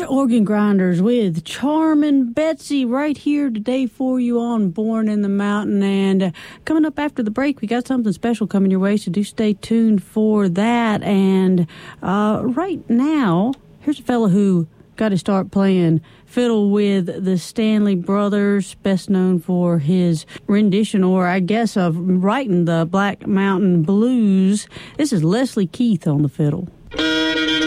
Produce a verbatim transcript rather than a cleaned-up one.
Organ Grinders with Charmin' Betsy right here today for you on Born in the Mountain. And uh, coming up after the break, we got something special coming your way, so do stay tuned for that. And uh, right now, here's a fella who got to start playing fiddle with the Stanley Brothers, best known for his rendition, or I guess of writing the Black Mountain Blues. This is Leslie Keith on the fiddle.